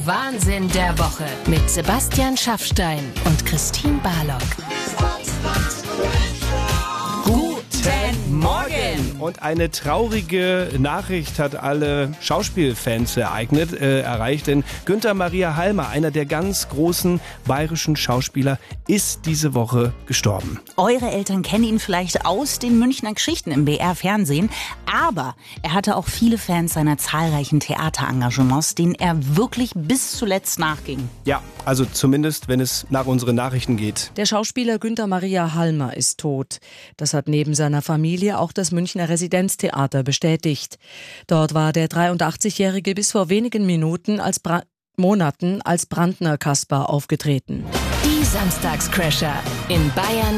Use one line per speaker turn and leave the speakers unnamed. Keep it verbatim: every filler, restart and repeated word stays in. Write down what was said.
Wahnsinn der Woche mit Sebastian Schaffstein und Christine Barlock. Guten Morgen!
Und eine traurige Nachricht hat alle Schauspielfans ereignet, äh, erreicht, denn Günther Maria Halmer, einer der ganz großen bayerischen Schauspieler, ist diese Woche gestorben.
Eure Eltern kennen ihn vielleicht aus den Münchner Geschichten im B R-Fernsehen, aber er hatte auch viele Fans seiner zahlreichen Theaterengagements, denen er wirklich bis zuletzt nachging.
Ja, also zumindest, wenn es nach unseren Nachrichten geht.
Der Schauspieler Günther Maria Halmer ist tot. Das hat neben seiner Familie auch das Münchner Residenztheater bestätigt. Dort war der dreiundachtzigjährige bis vor wenigen Minuten als Bra- Monaten als Brandner Kasper aufgetreten.
Die Samstagscrasher in Bayern